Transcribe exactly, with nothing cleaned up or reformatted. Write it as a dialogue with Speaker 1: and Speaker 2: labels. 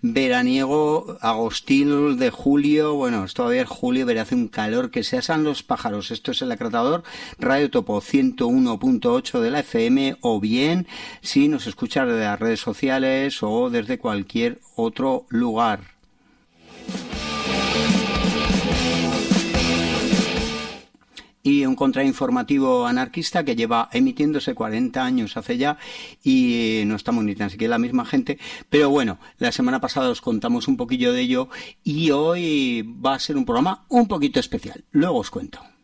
Speaker 1: veraniego, agostil de julio. Bueno, es todavía es julio, pero hace un calor que se asan los pájaros. Esto es El Acratador, Radio Topo ciento uno punto ocho de la F M, o bien si nos escuchas de las redes sociales o desde cualquier otro lugar. Y un contrainformativo anarquista que lleva emitiéndose cuarenta años hace ya, y no estamos ni tan siquiera la misma gente, pero bueno, la semana pasada os contamos un poquillo de ello y hoy va a ser un programa un poquito especial. Luego os cuento.